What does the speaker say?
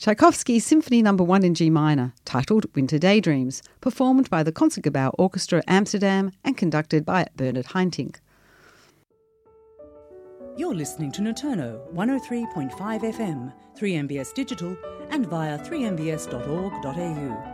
Tchaikovsky's Symphony No. 1 in G minor, titled Winter Daydreams, performed by the Concertgebouw Orchestra Amsterdam and conducted by Bernard Haitink. You're listening to Noturno 103.5 FM, 3MBS Digital and via 3mbs.org.au.